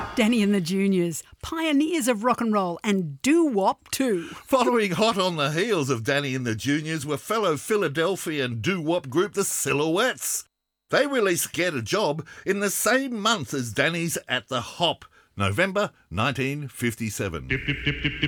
Danny and the Juniors, pioneers of rock and roll and doo-wop too. Following hot on the heels of Danny and the Juniors were fellow Philadelphian doo-wop group The Silhouettes. They released Get a Job in the same month as Danny's At the Hop, November 1957.